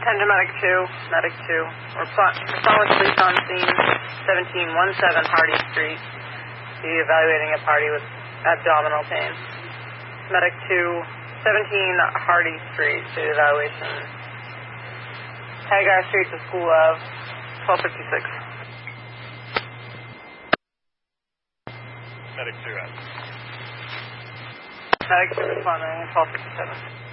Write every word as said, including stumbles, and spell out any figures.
ten to Medic two. Medic two. Respond with police on scene, seventeen seventeen Hardy Street. Be evaluating a party with abdominal pain. Medic two, seventeen Hardy Street. Do evaluation. Hagar Street to School of twelve fifty-six. Medic two out. Medic two responding twelve fifty-seven.